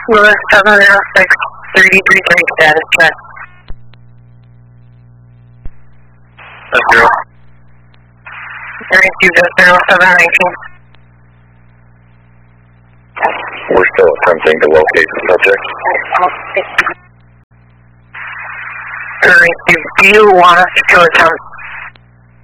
Lewis 706, 333 status check. That's zero. Received at 0719. We're still attempting to locate the subject. Received. Do you want us to attempt